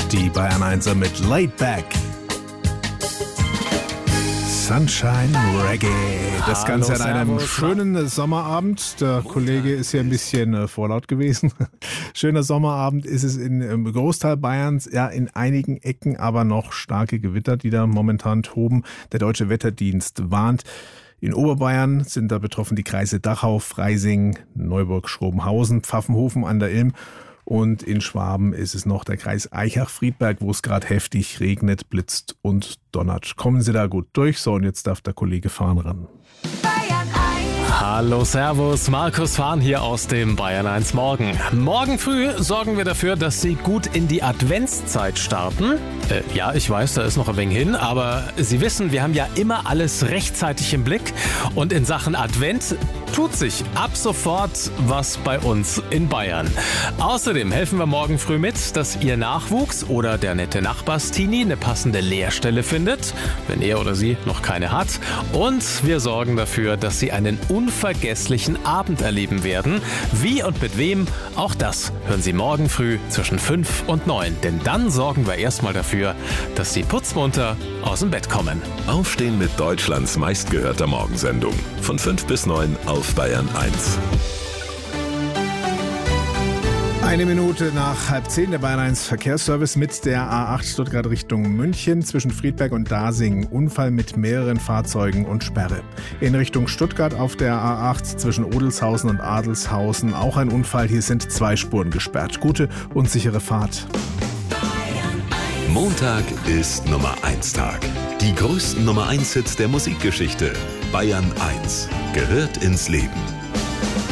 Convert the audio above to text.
die Bayern 1er mit Laid Back. Sunshine Reggae. Das Ganze an einem schönen Sommerabend. Der Kollege ist hier ein bisschen vorlaut gewesen. Schöner Sommerabend ist es im Großteil Bayerns, ja in einigen Ecken aber noch starke Gewitter, die da momentan toben. Der Deutsche Wetterdienst warnt. In Oberbayern sind da betroffen die Kreise Dachau, Freising, Neuburg, Schrobenhausen, Pfaffenhofen an der Ilm. Und in Schwaben ist es noch der Kreis Aichach-Friedberg, wo es gerade heftig regnet, blitzt und donnert. Kommen Sie da gut durch? So, und jetzt darf der Kollege Fahn ran. Hallo, servus, Markus Fahn hier aus dem Bayern 1 Morgen. Morgen früh sorgen wir dafür, dass Sie gut in die Adventszeit starten. Ja, ich weiß, da ist noch ein wenig hin, aber Sie wissen, wir haben ja immer alles rechtzeitig im Blick. Und in Sachen Advent tut sich ab sofort was bei uns in Bayern. Außerdem helfen wir morgen früh mit, dass Ihr Nachwuchs oder der nette Nachbarstini eine passende Lehrstelle findet, wenn er oder sie noch keine hat. Und wir sorgen dafür, dass Sie einen unvergesslichen Abend erleben werden. Wie und mit wem, auch das hören Sie morgen früh zwischen 5 und 9. Denn dann sorgen wir erstmal dafür, dass Sie putzmunter aus dem Bett kommen. Aufstehen mit Deutschlands meistgehörter Morgensendung. Von 5 bis 9 auf Bayern 1. 1 Minute nach 9:30 der Bayern 1 Verkehrsservice mit der A8 Stuttgart Richtung München zwischen Friedberg und Dasing. Unfall mit mehreren Fahrzeugen und Sperre. In Richtung Stuttgart auf der A8 zwischen Odelshausen und Adelshausen auch ein Unfall. Hier sind 2 Spuren gesperrt. Gute und sichere Fahrt. Montag ist Nummer 1 Tag. Die größten Nummer 1 Hits der Musikgeschichte. Bayern 1 gehört ins Leben.